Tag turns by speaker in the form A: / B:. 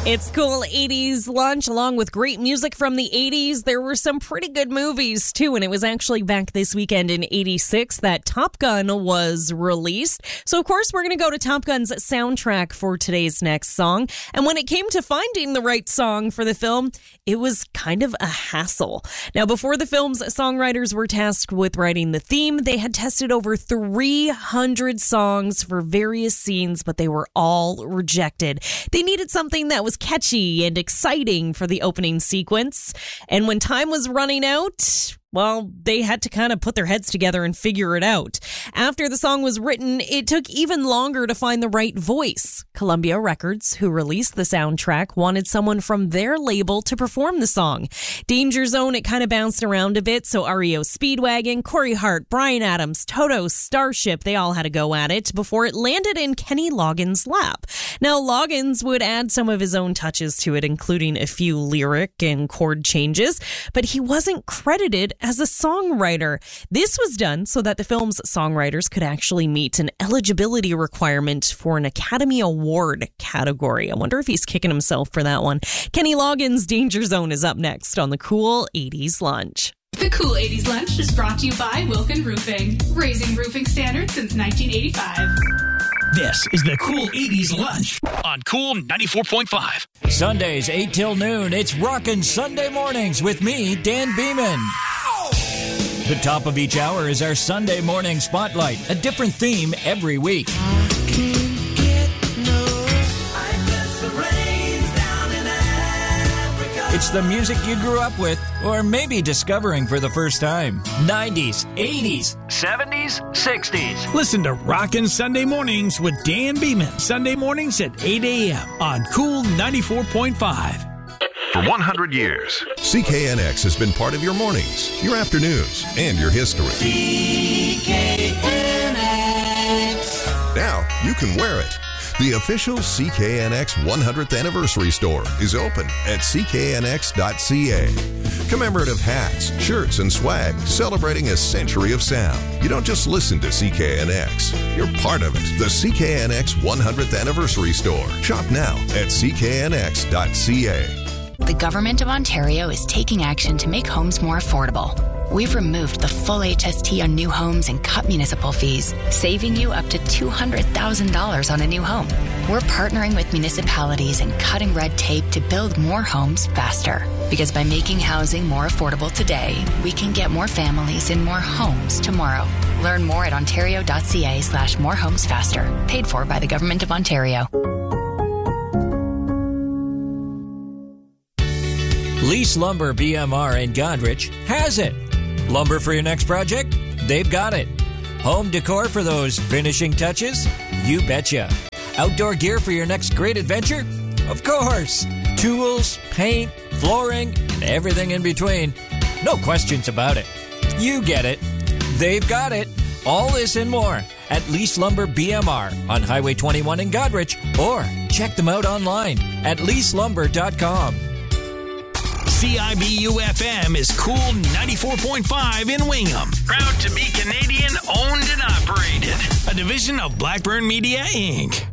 A: It's cool 80s lunch along with great music from the 80s. There were some pretty good movies too, and it was actually back this weekend in 86 that Top Gun was released. So of course we're going to go to Top Gun's soundtrack for today's next song. And when it came to finding the right song for the film, it was kind of a hassle. Now before the film's songwriters were tasked with writing the theme, they had tested over 300 songs for various scenes, but they were all rejected. They needed something that was catchy and exciting for the opening sequence. And when time was running out, well, they had to kind of put their heads together and figure it out. After the song was written, it took even longer to find the right voice. Columbia Records, who released the soundtrack, wanted someone from their label to perform the song. Danger Zone, it kind of bounced around a bit, so REO Speedwagon, Corey Hart, Bryan Adams, Toto, Starship, they all had a go at it before it landed in Kenny Loggins' lap. Now, Loggins would add some of his own touches to it, including a few lyric and chord changes, but he wasn't credited as a songwriter. This was done so that the film's songwriters could actually meet an eligibility requirement for an Academy Award category. I wonder if he's kicking himself for that one. Kenny Loggins' Danger Zone is up next on the Cool 80s Lunch.
B: The Cool 80s Lunch is brought to you by Wilkin Roofing, raising roofing standards since 1985.
C: This is the Cool 80s Lunch on Cool 94.5.
D: Sundays, 8 till noon, it's Rockin' Sunday Mornings with me, Dan Beeman. The top of each hour is our Sunday morning spotlight, a different theme every week. It's the music you grew up with, or maybe discovering for the first time. 90s, 80s, 70s, 60s.
C: Listen to Rockin' Sunday Mornings with Dan Beeman. Sunday mornings at 8 a.m. on Cool 94.5.
E: For 100 years, CKNX has been part of your mornings, your afternoons, and your history. CKNX. Now you can wear it. The official CKNX 100th Anniversary Store is open at cknx.ca. Commemorative hats, shirts, and swag celebrating a century of sound. You don't just listen to CKNX. You're part of it. The CKNX 100th Anniversary Store. Shop now at cknx.ca.
F: The Government of Ontario is taking action to make homes more affordable. We've removed the full HST on new homes and cut municipal fees, saving you up to $200,000 on a new home. We're partnering with municipalities and cutting red tape to build more homes faster. Because by making housing more affordable today, we can get more families in more homes tomorrow. Learn more at ontario.ca/morehomesfaster. Paid for by the Government of Ontario.
D: Lease Lumber BMR in Godrich has it. Lumber for your next project? They've got it. Home decor for those finishing touches? You betcha. Outdoor gear for your next great adventure? Of course. Tools, paint, flooring, and everything in between. No questions about it. You get it. They've got it. All this and more at Lease Lumber BMR on Highway 21 in Godrich, or check them out online at leaselumber.com.
C: CIBU-FM is Cool 94.5 in Wingham. Proud to be Canadian owned and operated. A division of Blackburn Media, Inc.